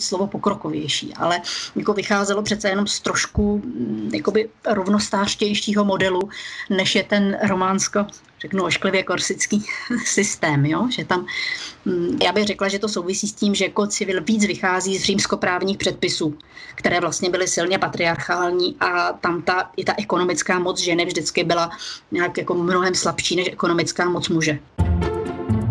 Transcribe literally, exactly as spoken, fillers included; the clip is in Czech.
slovo pokrokovější, ale jako vycházelo přece jenom z trošku jakoby rovnostářtějšího modelu, než je ten románsko, řeknu ošklivě, korsický systém, jo? Že tam, já bych řekla, že to souvisí s tím, že jako civil víc vychází z římskoprávních předpisů, které vlastně byly silně patriarchální a tam ta, i ta ekonomická moc ženy vždycky byla nějak jako mnohem slabší než ekonomická moc muže.